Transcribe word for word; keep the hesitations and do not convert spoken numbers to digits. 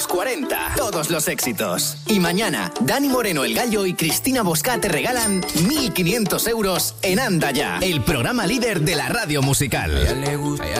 los cuarenta, todos los éxitos. Y mañana, Dani Moreno el Gallo y Cristina Bosca te regalan mil quinientos euros en Anda Ya, el programa líder de la radio musical. A ella le gusta, a ella